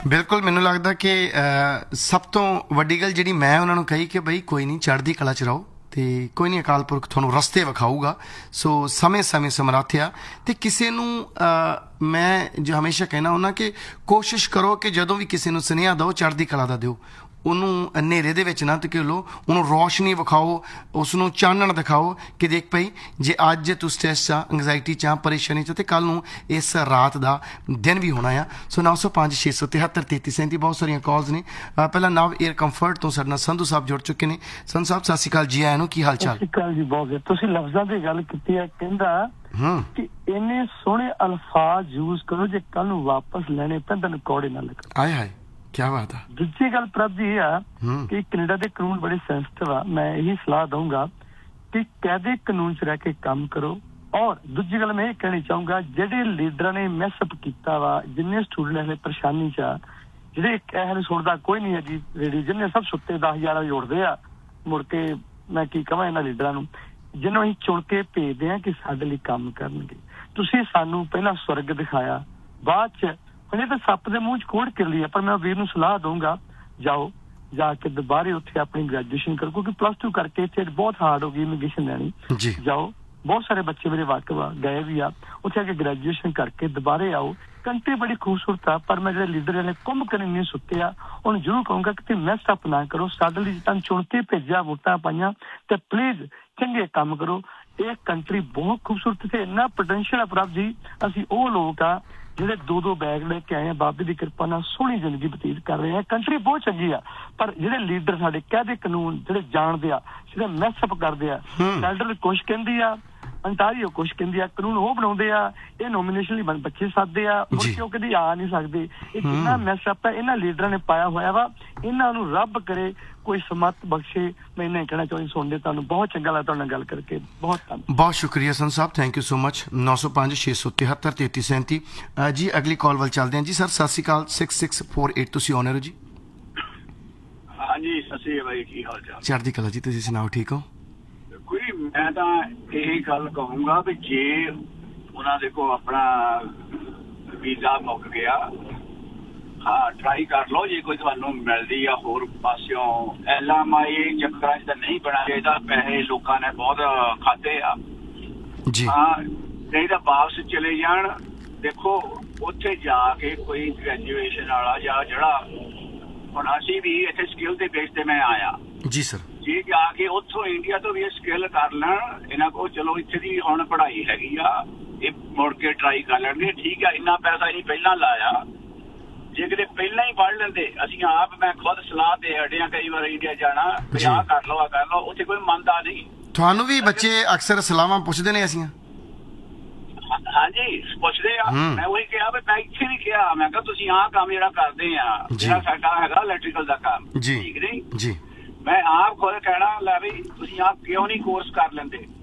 ਬਿਲਕੁਲ ਮੈਨੂੰ ਲੱਗਦਾ ਕਿ ਸਭ ਤੋਂ ਵੱਡੀ ਗੱਲ ਜਿਹੜੀ ਮੈਂ ਉਹਨਾਂ ਨੂੰ ਕਹੀ ਕਿ ਬਈ ਕੋਈ ਨਹੀਂ, ਚੜ੍ਹਦੀ ਕਲਾ 'ਚ ਰਹੋ ਤੇ ਕੋਈ ਨਹੀਂ, ਅਕਾਲ ਪੁਰਖ ਤੁਹਾਨੂੰ ਰਸਤੇ ਵਿਖਾਊਗਾ। ਸੋ ਸਮੇਂ ਸਮੇਂ ਸਮਰੱਥ ਆ। ਤੇ ਕਿਸੇ ਨੂੰ ਮੈਂ ਜੋ ਹਮੇਸ਼ਾ ਕਹਿਣਾ ਹੁੰਦਾ ਕਿ ਕੋਸ਼ਿਸ਼ ਕਰੋ ਕਿ ਜਦੋਂ ਵੀ ਕਿਸੇ ਨੂੰ ਸੁਨੇਹਾ ਦਿਓ, ਚੜ੍ਹਦੀ ਕਲਾ ਦਾ ਦਿਓ। ਉਹਨੂੰ ਹਨੇਰੇ ਦੇ ਵਿੱਚ ਨਾ ਧਕੇਲੋ, ਉਹਨੂੰ ਰੌਸ਼ਨੀ ਵਿਖਾਓ, ਉਸਨੂੰ ਚਾਨਣ ਦਿਖਾਓ ਕਿ ਦੇਖ ਭਾਈ, ਜੇ ਅੱਜ ਤੂੰ ਸਟ੍ਰੈਸ 'ਚ, ਐਂਗਜ਼ਾਇਟੀ 'ਚ, ਪਰੇਸ਼ਾਨੀ 'ਚ, ਤੇ ਕੱਲ੍ਹ ਨੂੰ ਇਸ ਰਾਤ ਦਾ ਦਿਨ ਵੀ ਹੋਣਾ ਆ। ਸੋ 905 673 3337 ਬਹੁਤ ਸਾਰੀਆਂ ਕਾਲਸ ਨੇ। ਪਹਿਲਾਂ ਨਵ ਏਅਰ ਕੰਫਰਟ ਤੋਂ ਸਾਡੇ ਨਾਲ ਸੰਧੂ ਸਾਹਿਬ ਜੁੜ ਚੁੱਕੇ ਨੇ। ਸੰਧੂ ਸਾਹਿਬ ਸਤਿ ਸ਼੍ਰੀ ਅਕਾਲ, ਜੀ ਆਇਆਂ ਨੂੰ, ਕੀ ਹਾਲ ਚਾਲ? ਸਤਿ ਸ਼੍ਰੀ ਅਕਾਲ ਜੀ। ਬਹੁਤ ਤੁਸੀਂ ਲਫ਼ਜ਼ਾਂ ਦੀ ਗੱਲ ਕੀਤੀ ਹੈ, ਕਹਿੰਦਾ ਕਿ ਇੰਨੇ ਸੋਹਣੇ ਅਲਫਾਜ਼ ਯੂਜ਼ ਕਰੋ ਜੇ ਕੱਲ ਨੂੰ ਵਾਪਸ ਲੈਣੇ ਪੈਣ ਕੌੜੇ ਨਾ ਲੱਗਣ। ਆਏ ਹਾਏ, ਕਿਆ ਬਾਤ ਆ। ਦੂਜੀ ਗੱਲ ਪ੍ਰਭ ਜੀ ਇਹ ਆ ਕਿ ਕੈਨੇਡਾ ਦੇ ਕਾਨੂੰਨ ਬੜੇ ਸੈਂਸਿਟਿਵ ਆ। ਮੈਂ ਇਹੀ ਸਲਾਹ ਦਊਂਗਾ ਕਿ ਕਾਇਦੇ ਕਾਨੂੰਨ 'ਚ ਰਹਿ ਕੇ ਕੰਮ ਕਰੋ। ਔਰ ਦੂਜੀ ਗੱਲ ਮੈਂ ਇਹ ਕਹਿਣੀ ਚਾਹੂੰਗਾ, ਜਿਹੜੇ ਲੀਡਰਾਂ ਨੇ ਮੈਸਅਪ ਕੀਤਾ ਵਾ, ਜਿੰਨੇ ਸਟੂਡੈਂਟ ਹਲੇ ਪਰੇਸ਼ਾਨੀ 'ਚ ਆ, ਜਿਹੜੇ ਇਹ ਨੂੰ ਸੁਣਦਾ ਕੋਈ ਨਹੀਂ ਹੈ ਜੀ ਰੇਡੀ, ਜਿੰਨੇ ਸਭ ਸੁੱਤੇ 10,000 ਜੋੜਦੇ ਆ। ਮੁੜ ਕੇ ਮੈਂ ਕੀ ਕਹਾਂ ਇਹਨਾਂ ਲੀਡਰਾਂ ਨੂੰ, ਜਿਹਨੂੰ ਅਸੀਂ ਚੁਣ ਕੇ ਭੇਜਦੇ ਹਾਂ ਕਿ ਸਾਡੇ ਲਈ ਕੰਮ ਕਰਨਗੇ। ਤੁਸੀਂ ਸਾਨੂੰ ਪਹਿਲਾਂ ਸਵਰਗ ਦਿਖਾਇਆ, ਬਾਅਦ 'ਚ ਹੁਣ ਇਹ ਤਾਂ ਸੱਪ ਦੇ ਮੂੰਹ 'ਚ ਕੋੜ ਕਿਰਲੀ ਆ। ਪਰ ਮੈਂ ਵੀਰ ਨੂੰ ਸਲਾਹ ਦਊਂਗਾ, ਜਾਓ ਜਾ ਕੇ ਦੁਬਾਰੇ ਉੱਥੇ ਆਪਣੀ ਗ੍ਰੈਜੂਏਸ਼ਨ ਕਰੋ, ਕਿਉਂਕਿ +2 ਕਰਕੇ ਇੱਥੇ ਬਹੁਤ ਹਾਰਡ ਹੋ ਗਈ ਇਮੀਗ੍ਰੇਸ਼ਨ ਲੈਣੀ। ਜਾਓ, ਬਹੁਤ ਸਾਰੇ ਬੱਚੇ ਮੇਰੇ ਵਾਕਫ ਗਏ ਵੀ ਆ, ਉੱਥੇ ਆ ਕੇ ਗ੍ਰੈਜੂਏਸ਼ਨ ਕਰਕੇ ਦੁਬਾਰੇ ਆਓ। ਕੰਟਰੀ ਬੜੀ ਖੂਬਸੂਰਤ ਆ। ਪਰ ਮੈਂ ਜਿਹੜੇ ਲੀਡਰ ਨੇ ਕੁੰਭ ਕਰਨ ਨਹੀਂ ਸੁੱਤੇ ਆ, ਉਹਨੂੰ ਜ਼ਰੂਰ ਕਹੂੰਗਾ ਕਿ ਤੁਸੀਂ ਮੈਸ ਅਪ ਨਾ ਕਰੋ। ਸਾਡੇ ਲਈ ਤੁਹਾਨੂੰ ਚੁਣ ਕੇ ਭੇਜਿਆ, ਵੋਟਾਂ ਪਾਈਆਂ, ਤੇ ਪਲੀਜ਼ ਚੰਗੇ ਕੰਮ ਕਰੋ। ਇਹ ਕੰਟਰੀ ਬਹੁਤ ਖੂਬਸੂਰਤ ਤੇ ਇੰਨਾ ਪੋਟੈਂਸ਼ੀਅਲ ਆ ਪ੍ਰਭ ਜੀ। ਅਸੀਂ ਉਹ ਲੋਕ ਆ ਜਿਹੜੇ 2-2 ਬੈਗ ਲੈ ਕੇ ਆਏ ਆ, ਬਾਬੇ ਦੀ ਕਿਰਪਾ ਨਾਲ ਸੋਹਣੀ ਜ਼ਿੰਦਗੀ ਬਤੀਤ ਕਰ ਰਹੇ ਆ। ਕੰਟਰੀ ਬਹੁਤ ਚੰਗੀ ਆ, ਪਰ ਜਿਹੜੇ ਲੀਡਰ ਸਾਡੇ ਕਾਇਦੇ ਕਾਨੂੰਨ ਜਿਹੜੇ ਜਾਣਦੇ ਆ, ਜਿਹੜੇ ਮੈਸਅਪ ਕਰਦੇ ਆ, ਫੈਡਰਲ ਕੁਛ ਕਹਿੰਦੀ ਆ, ਅੰਟਾਰੀਓ ਕੁਛ ਕਹਿੰਦੀ ਆ, ਕਾਨੂੰਨ ਉਹ ਬਣਾਉਂਦੇ ਆ, ਇਹ ਨੋਮੀਨੇਸ਼ਨ ਲਈ ਬੱਚੇ ਸੱਦਦੇ ਆ, ਮੁੜ ਕੇ ਉਹ ਕਦੀ ਆ ਨਹੀਂ ਸਕਦੇ। ਇਹ ਕਿੰਨਾ ਮੈਸਅਪ ਹੈ ਇਹਨਾਂ ਲੀਡਰਾਂ ਨੇ ਪਾਇਆ ਹੋਇਆ ਵਾ। ਇਹਨਾਂ ਨੂੰ ਰੱਬ ਕਰੇ ਕੋਈ ਸਮੱਤ ਬਖਸ਼ੇ। ਮੈਂ ਇੰਨਾ ਕਹਿਣਾ ਚਾਹੁੰਦੀ। ਸੁਣਦੇ ਤੁਹਾਨੂੰ ਬਹੁਤ ਚੰਗਾ ਲੱਗਦਾ, ਤੁਹਾਡੇ ਨਾਲ ਗੱਲ ਕਰਕੇ। ਬਹੁਤ ਸ਼ੁਕਰੀਆ ਸੰਤ ਸਾਹਿਬ, ਥੈਂਕ ਯੂ ਸੋ ਮਚ। 905 673 3337 ਜੀ। ਅਗਲੀ ਕਾਲ ਵੱਲ ਚੱਲਦੇ ਹਾਂ ਜੀ। ਸਰ ਸਤਿ ਸ਼੍ਰੀ ਅਕਾਲ। 6648 ਤੁਸੀਂ ਆਨਰ ਹੋ ਜੀ। ਹਾਂਜੀ ਸਤਿ ਸ਼੍ਰੀ ਅਕਾਲ, ਕੀ ਹਾਲ ਚਾਲ? ਚੜ੍ਹਦੀ ਕਲਾ ਜੀ, ਤੁਸੀਂ ਸੁਣਾਓ, ਠੀਕ ਹੋ? ਕੋਈ ਮੈਂ ਤਾਂ ਇਹੀ ਗੱਲ ਕਹੂੰਗਾ ਵੀ ਜੇ ਉਹਨਾਂ ਦੇ ਕੋਲ ਆਪਣਾ ਵੀਜ਼ਾ ਮੁੱਕ ਗਿਆ, ਹਾਂ ਟਰਾਈ ਕਰ ਲਓ। ਜੇ ਕੋਈ ਤੁਹਾਨੂੰ ਮਿਲਦੀ ਆ ਹੋਰ ਪਾਸਿਓਂ, LMI ਚੱਕਰਾਂ 'ਚ ਤਾਂ ਨਹੀਂ ਬਣਾ ਚਾਹੀਦਾ। ਪੈਸੇ ਲੋਕਾਂ ਨੇ ਬਹੁਤ ਖਾਦੇ ਆ ਜੀ। ਹਾਂ, ਨਹੀਂ ਤਾਂ ਵਾਪਸ ਚਲੇ ਜਾਣ। ਦੇਖੋ ਉੱਥੇ ਜਾ ਕੇ ਕੋਈ ਗ੍ਰੈਜੂਏਸ਼ਨ ਵਾਲਾ ਜਾਂ ਜਿਹੜਾ ਹੁਣ ਅਸੀਂ ਵੀ ਇੱਥੇ ਸਕਿੱਲ ਦੇ ਬੇਸ ਤੇ ਮੈਂ ਆਇਆ ਜੀ ਸਰ, ਜੇ ਜਾ ਕੇ ਉੱਥੋਂ ਇੰਡੀਆ ਤੋਂ ਵੀ ਇਹ ਸਕਿੱਲ ਕਰ ਲੈਣ ਇਹਨਾਂ ਕੋਲ, ਚਲੋ ਇੱਥੇ ਦੀ ਹੁਣ ਪੜ੍ਹਾਈ ਹੈਗੀ ਆ, ਇਹ ਮੁੜ ਕੇ ਟਰਾਈ ਕਰ ਲੈਣਗੇ। ਠੀਕ ਆ, ਇੰਨਾ ਪੈਸਾ ਅਸੀਂ ਪਹਿਲਾਂ ਲਾਇਆ, ਜੇ ਕਿਤੇ ਪਹਿਲਾਂ ਹੀ ਪੜ੍ਹ ਲੈਂਦੇ। ਅਸੀਂ ਆਪ ਮੈਂ ਖੁਦ ਸਲਾਹ ਦੇ ਹਟੇ ਆ ਕਈ ਵਾਰ ਇੰਡੀਆ ਜਾਣਾ, ਵੀ ਆਹ ਕਰ ਲਓ, ਆਹ ਕਰ ਲਓ, ਉੱਥੇ ਕੋਈ ਮੰਨਦਾ ਨਹੀਂ। ਤੁਹਾਨੂੰ ਵੀ ਬੱਚੇ ਅਕਸਰ ਸਲਾਹਾਂ ਪੁੱਛਦੇ ਨੇ ਅਸੀਂ? ਹਾਂਜੀ ਪੁੱਛਦੇ ਆ। ਮੈਂ ਉਹੀ ਕਿਹਾ ਵੀ ਮੈਂ ਇੱਥੇ ਵੀ ਕਿਹਾ, ਮੈਂ ਕਿਹਾ ਤੁਸੀਂ ਆਹ ਕੰਮ ਜਿਹੜਾ ਕਰਦੇ ਆ, ਜਿਹੜਾ ਸਾਡਾ ਹੈਗਾ ਇਲੈਕਟ੍ਰੀਕਲ ਦਾ ਕੰਮ, ਠੀਕ ਨਹੀਂ ਜੀ। ਮੈਂ ਆਪ ਖੁਦ ਕਹਿਣਾ ਲੈ ਵੀ ਤੁਸੀਂ ਆਹ ਕਿਉਂ ਨਹੀਂ ਕੋਰਸ ਕਰ ਲੈਂਦੇ।